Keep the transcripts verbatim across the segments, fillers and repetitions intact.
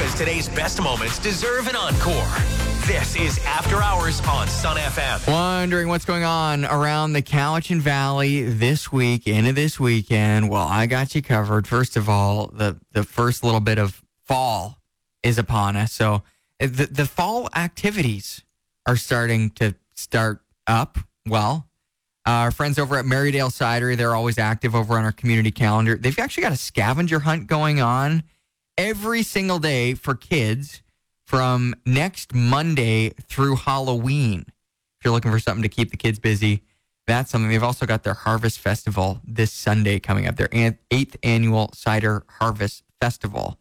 because today's best moments deserve an encore. This is After Hours on Sun F M. Wondering what's going on around the Cowichan Valley this week, into this weekend? Well, I got you covered. First of all, the, the first little bit of fall is upon us. So the, the fall activities are starting to start up. Well, our friends over at Marydale Cidery, they're always active over on our community calendar. They've actually got a scavenger hunt going on every single day for kids from next Monday through Halloween. If you're looking for something to keep the kids busy, that's something. They've also got their Harvest Festival this Sunday coming up, their eighth annual Cider Harvest Festival.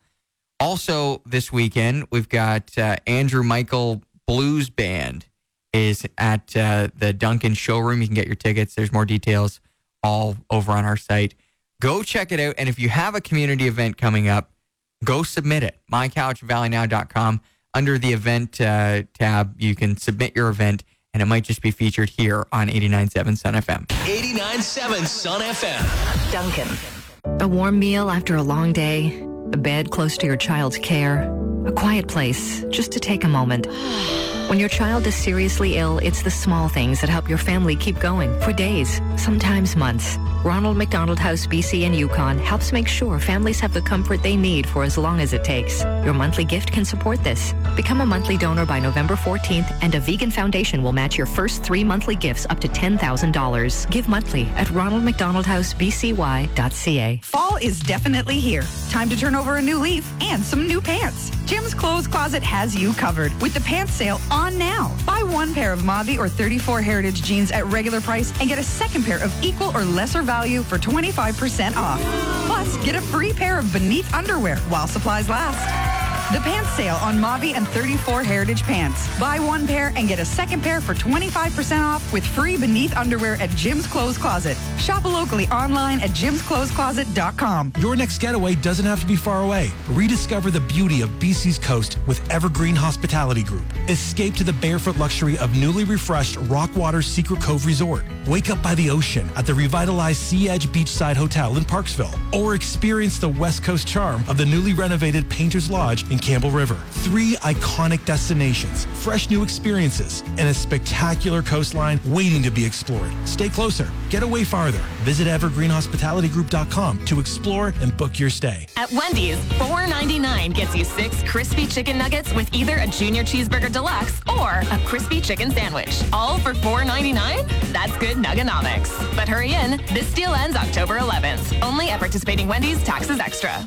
Also this weekend, we've got uh, Andrew Michael Blues Band is at uh, the Duncan Showroom. You can get your tickets. There's more details all over on our site. Go check it out. And if you have a community event coming up, go submit it. my cowichan valley now dot com. Under the event uh, tab, you can submit your event, and it might just be featured here on eighty-nine point seven Sun F M. eighty-nine point seven Sun F M. Duncan. A warm meal after a long day, a bed close to your child's care, a quiet place just to take a moment. When your child is seriously ill, it's the small things that help your family keep going for days, sometimes months. Ronald McDonald House B C and Yukon helps make sure families have the comfort they need for as long as it takes. Your monthly gift can support this. Become a monthly donor by November fourteenth, and a vegan foundation will match your first three monthly gifts up to ten thousand dollars. Give monthly at ronald mcdonald house b c y dot c a. Fall is definitely here. Time to turn over a new leaf and some new pants. Jim's Clothes Closet has you covered with the pants sale on now. Buy one pair of Mavi or thirty-four Heritage jeans at regular price and get a second pair of equal or lesser value for twenty-five percent off. Plus, get a free pair of Beneath underwear while supplies last. The pants sale on Mavi and thirty-four Heritage pants. Buy one pair and get a second pair for twenty-five percent off with free Beneath underwear at Jim's Clothes Closet. Shop locally online at jims clothes closet dot com. Your next getaway doesn't have to be far away. Rediscover the beauty of B C's coast with Evergreen Hospitality Group. Escape to the barefoot luxury of newly refreshed Rockwater Secret Cove Resort. Wake up by the ocean at the revitalized Sea Edge Beachside Hotel in Parksville. Or experience the West Coast charm of the newly renovated Painter's Lodge in Campbell River. Three iconic destinations, fresh new experiences, and a spectacular coastline waiting to be explored. Stay closer. Get away farther. Visit evergreen hospitality group dot com to explore and book your stay. At Wendy's, four ninety-nine gets you six crispy chicken nuggets with either a Junior Cheeseburger Deluxe or a crispy chicken sandwich. All for four ninety-nine? That's good Nuggonomics. But hurry in. This deal ends October eleventh. Only at participating Wendy's, taxes extra.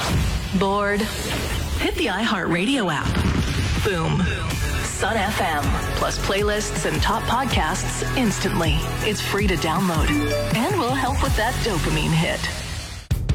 Bored? Hit the iHeartRadio app. Boom. Sun F M, plus playlists and top podcasts instantly. It's free to download and will help with that dopamine hit.